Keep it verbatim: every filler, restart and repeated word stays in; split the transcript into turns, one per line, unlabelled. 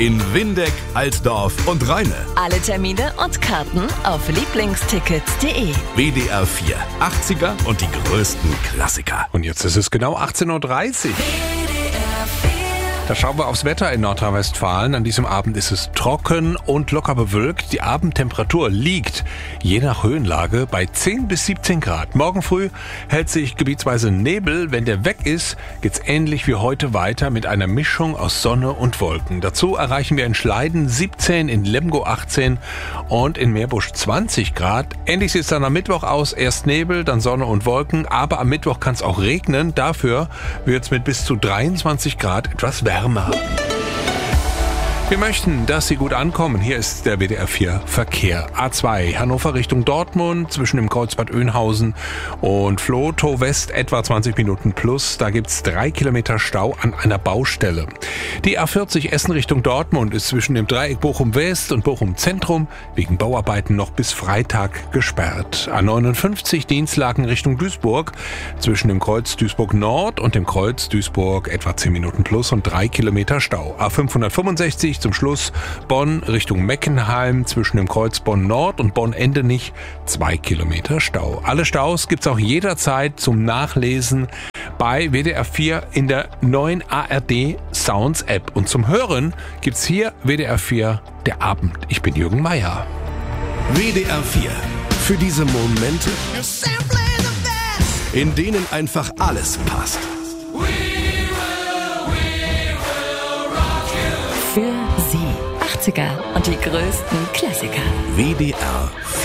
In Windeck, Altdorf und Rheine.
Alle Termine und Karten auf lieblingstickets punkt de.
W D R vier, achtziger und die größten Klassiker.
Und jetzt ist es genau achtzehn Uhr dreißig. Da schauen wir aufs Wetter in Nordrhein-Westfalen. An diesem Abend ist es trocken und locker bewölkt. Die Abendtemperatur liegt, je nach Höhenlage, bei zehn bis siebzehn Grad. Morgen früh hält sich gebietsweise Nebel. Wenn der weg ist, geht's ähnlich wie heute weiter mit einer Mischung aus Sonne und Wolken. Dazu erreichen wir in Schleiden siebzehn, in Lemgo achtzehn und in Meerbusch zwanzig Grad. Ähnlich sieht es dann am Mittwoch aus. Erst Nebel, dann Sonne und Wolken. Aber am Mittwoch kann es auch regnen. Dafür wird es mit bis zu dreiundzwanzig Grad etwas wärmer. Wir möchten, dass Sie gut ankommen. Hier ist der W D R vier Verkehr. A zwei, Hannover Richtung Dortmund, zwischen dem Kreuz Bad Oeynhausen und Vlotho West etwa zwanzig Minuten plus. Da gibt's drei Kilometer Stau an einer Baustelle. Die A vierzig Essen Richtung Dortmund ist zwischen dem Dreieck Bochum West und Bochum Zentrum wegen Bauarbeiten noch bis Freitag gesperrt. A neunundfünfzig Dienstlaken Richtung Duisburg, zwischen dem Kreuz Duisburg Nord und dem Kreuz Duisburg etwa zehn Minuten plus und drei Kilometer Stau. A fünfhundertfünfundsechzig zum Schluss Bonn Richtung Meckenheim, zwischen dem Kreuz Bonn Nord und Bonn Endenich zwei Kilometer Stau. Alle Staus gibt's auch jederzeit zum Nachlesen bei W D R vier in der neuen A R D Sounds App. Und zum Hören gibt's hier W D R vier der Abend. Ich bin Jürgen Meier.
W D R vier. Für diese Momente, in denen einfach alles passt.
Für Sie achtziger und die größten Klassiker.
W D R vier.